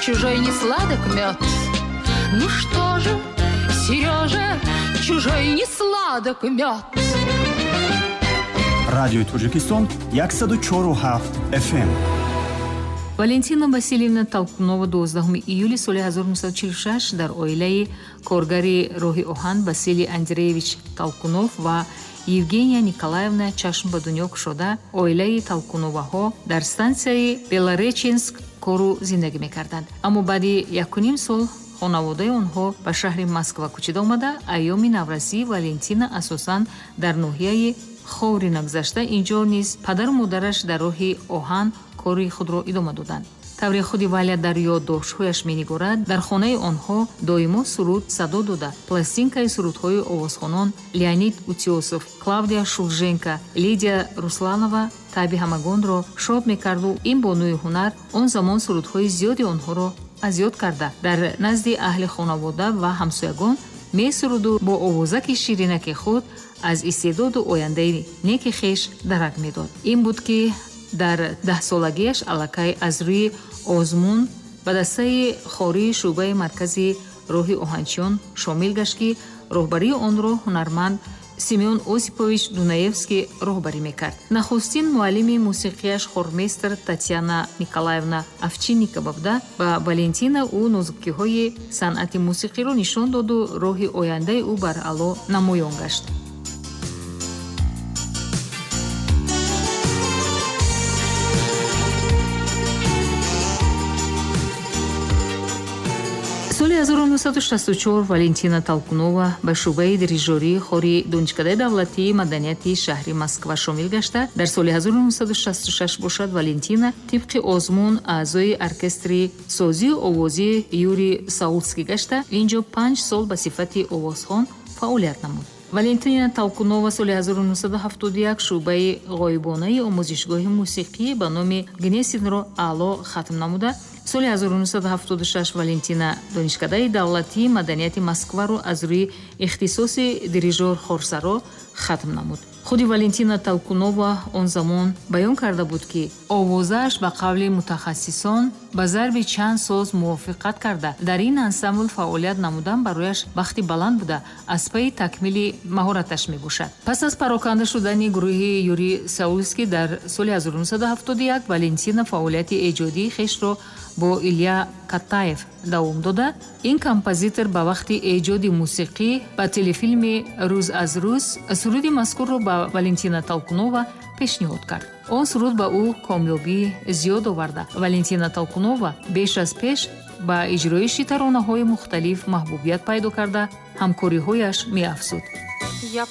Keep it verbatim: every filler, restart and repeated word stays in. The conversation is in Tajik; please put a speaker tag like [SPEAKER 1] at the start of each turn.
[SPEAKER 1] чужой не сладок мед. Ну что же, Сережа, чужой не сладок мед.
[SPEAKER 2] Радио Таджикистан сто четыре и семь эф эм.
[SPEAKER 3] Валентина Васильевна Толкунова дувоздахуми июли соли ҳазору нуҳсад чилу шаш дар оилаи коргари роҳи оҳан Василий Андреевич Толкунов ва Евгения Николаевна чашм ба дунё кушода, оилаи Толкуноваҳо дар стансияи Белореченск кору зиндагӣ мекарданд. Аммо баъди якуним сол хонаводаи онҳо ба шаҳри Москва кӯчида омада, айёми наврасии Валентина асосан дар ноҳияи ховри нагзашта, инҷо низ падару модараш дар роҳи оҳан кори худро идома доданд. тавре худи Валя дар ёддоштҳояш менигорад, дар хонаи онҳо доимо суруд садо дода, пластинкаи сурудҳои овозхонон Леонид Утёсов, Клавдия Шулженко, Лидия Русланова таъби ҳамагонро шод мекарду ин бонуи ҳунар он замон сурудҳои зиёди онҳоро азёд карда дар назди аҳли хонавода ва ҳамсоягон месуруду бо овозаки ширинаки худ аз истеъдоду ояндаи неки хеш дарак медод. Ин буд ки дар даҳсолагиаш аллакай аз рӯи озмун ба дастаи хории шӯъбаи маркази роҳи оҳанчиён шомил гашт ки роҳбарии онро ҳунарманд Семён Осипович Дунаевский роҳбарӣ мекард. Нахустин муаллими мусиқияш хормейстер Татьяна Николаевна Овчинникова буда, ба Валентина ӯ нозукиҳои санъати мусиқиро нишон доду роҳи ояндаи ӯ бар аъло намоён гашт. соли ҳазору нуҳсаду шасту чор Валентина Толкунова ба шӯъбаи дирижёрии хори донишкадаи давлатии маданияти шаҳри Москва шомил гашта, дар соли ҳазору нуҳсаду шасту шаш бошад Валентина тибқи озмун аъзои оркестри созию овозии Юрий Саулский гашта, инҷо панҷ сол ба сифати овозхон фаъолият намуд. Валентина Толкунова соли ҳазору нуҳсаду ҳафтоду як шӯъбаи ғоибонаи омӯзишгоҳи мусиқӣ ба номи Гнесинро аъло хатм намуда, соли ҳазору нуҳсаду ҳафтоду шаш Валентина донишкадаи давлатии маданияти Москваро аз рӯи ихтисоси дирижёр хорсаро хатм намуд. худи Валентина Толкунова он замон баён карда буд ки овозааш ба қавли мутахассисон ба зарби чанд соз мувофиқат карда дар ин ансамбл фаъолият намудан барояш бахти баланд буда аз паи такмили маҳораташ мебошад. Пас аз пароканда шудани гурӯҳи Юрий Саулский дар соли ҳазору нуҳсаду ҳафтоду як Валентина фаъолияти эҷодии хешро бо Илия Катаев давом дода, ин композитор ба вақти эҷоди мусиқӣ ба телефилми «Рӯз аз рӯз» суруди мазкурро ба Валентина Толкунова пешниҳод кард. Он суруд ба ӯ комёбӣ зиёд оварда, Валентина Толкунова беш аз пеш ба иҷроиши таронаҳои мухталиф маҳбубият пайдо карда, ҳамкориҳояш меафзуд.